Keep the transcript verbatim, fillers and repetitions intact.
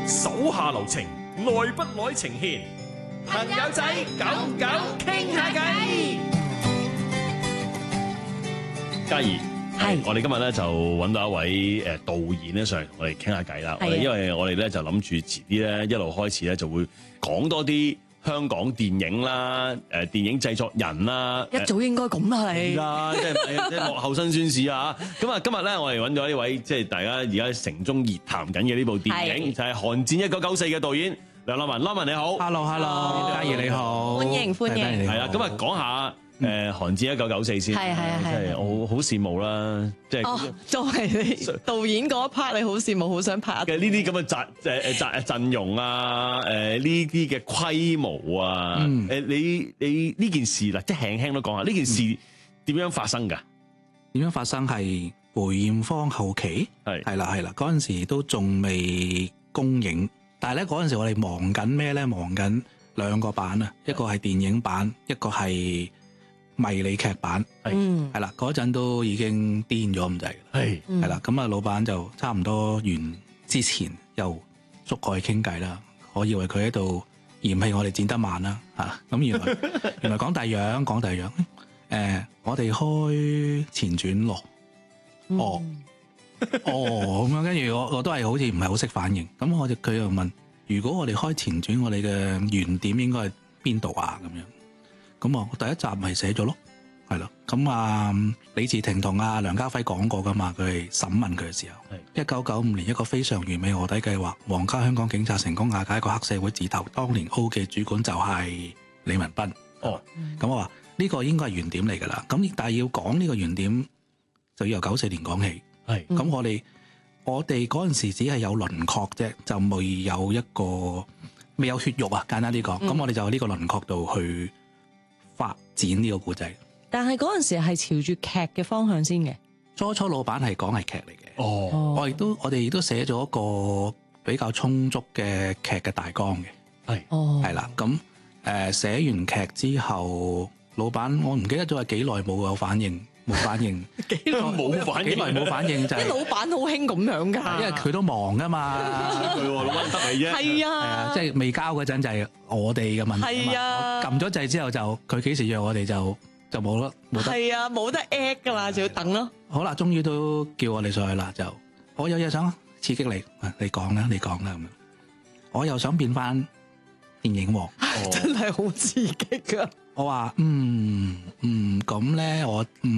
手下留情，耐不耐情牽，朋友仔久久傾下偈。嘉怡，係我哋今日咧就揾到一位誒導演咧上嚟同我哋傾下偈啦。我哋因為我哋咧就諗住遲啲咧一路開始咧就會講多啲香港電影啦，誒電影製作人啦， 一早應該咁啦，你啦，即係即係幕後辛酸史啊！咁啊，今日咧我哋揾咗呢位即係大家而家城中熱談緊嘅呢部電影，就係《寒戰一九九四》嘅導演梁樂文。樂文你好 ，Hello Hello， 嘉怡你好， 歡迎歡迎， 係啦，咁啊講下。誒、呃《寒戰一九九四》先， 係係係， 即係我好羨慕啦，即係、 哦、作為你導演嗰一 part，你好羨慕，好想拍嘅呢啲咁嘅陣誒誒陣陣容啊，誒呢啲嘅規模啊，誒、嗯、你你呢件事啦，即係輕輕都講下呢件事點樣發生㗎？ 點樣發生係梅艷芳後期，係係啦係啦，嗰陣時都仲未公映，但係咧嗰陣時我哋忙緊咩咧？忙緊兩個版啊，一個係電影版，一個係迷你劇版，係係啦，嗰陣都已經癲咗咁滯，係係啦，咁啊老闆就差唔多完之前又捉過去傾偈啦，我以為佢喺度嫌棄我哋剪得慢啦，嚇咁原來原來講第二樣講第二樣，誒、呃、我哋開前傳咯，哦、嗯、哦咁樣，跟住我我都係好似唔係好識反應，咁我就佢又問，如果我哋開前傳，我哋嘅原點應該係邊度啊？咁樣。咁啊，第一集咪寫咗咯，係咯。咁啊，李治廷同阿梁家輝講過噶嘛，佢係審問佢嘅時候，一九九五年一個非常完美臥底計劃，皇家香港警察成功瓦解一個黑社會字頭，當年 O 嘅主管就係李文斌。哦，咁我話呢個應該係原點嚟噶啦。咁但係要講呢個原點，就要由九四年講起。係，咁我哋我哋嗰陣時只係有輪廓啫，就未有一個未有血肉啊。簡單啲講，咁、嗯、我哋就喺呢個輪廓度去發展呢個故仔，但係嗰陣時係朝住劇嘅方向先嘅。初初老闆係講係劇嚟嘅，哦，我亦都我哋亦都寫咗一個比較充足嘅劇嘅大綱嘅，係，哦，係啦，咁誒寫完劇之後，老闆我唔記得咗係幾耐冇有反應，冇反應，幾耐冇反應，幾耐冇反應就係、是，啲老闆好興咁樣㗎，因為佢都忙㗎嘛，佢老闆得你啫，係啊，係啊，即係未交嗰陣就係我哋嘅問題啊嘛，撳咗掣之後就佢幾時約我哋就就冇得冇得，係啊，冇得 at 㗎啦，就要等咯。好啦，終於都叫我哋上去啦，就我有嘢想刺激你，你講啦，你講啦咁樣，我又想變翻電影王，真係好刺激㗎。我話嗯嗯咁咧，我嗯。